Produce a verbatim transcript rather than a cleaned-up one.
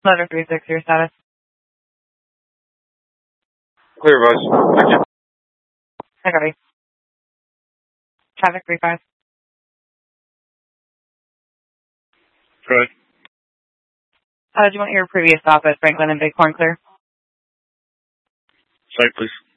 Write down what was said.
Letter three six, your status. Clear, boss. Thank you. I got it. Traffic three five. Good. Uh, do you want your previous stop at Franklin and Bighorn clear? Site, please.